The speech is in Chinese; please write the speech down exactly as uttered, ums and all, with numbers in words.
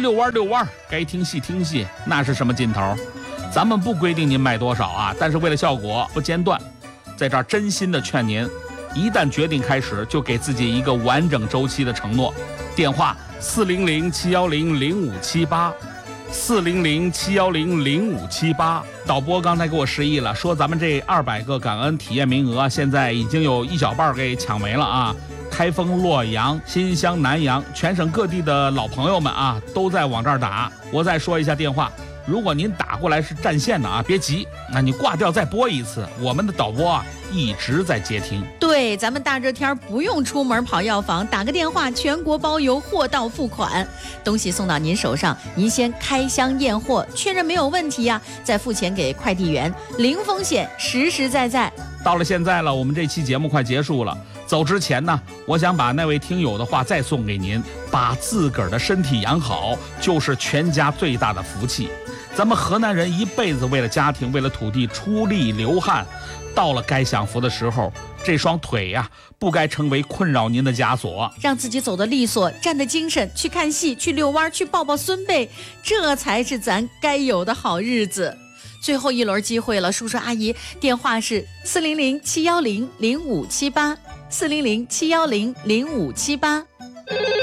遛弯遛弯，该听戏听戏，那是什么劲头？咱们不规定您买多少啊，但是为了效果不间断，在这儿真心的劝您，一旦决定开始，就给自己一个完整周期的承诺。电话四零零七幺零零五七八，四零零七幺零零五七八。导播刚才给我示意了，说咱们这二百个感恩体验名额，现在已经有一小半给抢没了啊！开封、洛阳、新乡、南阳，全省各地的老朋友们啊，都在往这儿打。我再说一下电话。如果您打过来是占线的啊，别急，那你挂掉再拨一次，我们的导播啊一直在接听。 对，咱们大热天不用出门跑药房，打个电话，全国包邮，货到付款，东西送到您手上，您先开箱验货，确认没有问题啊，再付钱给快递员，零风险，实实在在。 到了现在了，我们这期节目快结束了，走之前呢，我想把那位听友的话再送给您，把自个儿的身体养好，就是全家最大的福气。咱们河南人一辈子为了家庭，为了土地出力流汗，到了该享福的时候，这双腿呀、啊，不该成为困扰您的枷锁。 让自己走得利索，站得精神，去看戏，去遛弯，去抱抱孙辈，这才是咱该有的好日子。最后一轮机会了，叔叔阿姨，电话是四零零七幺零零五七八，四零零七幺零零五七八。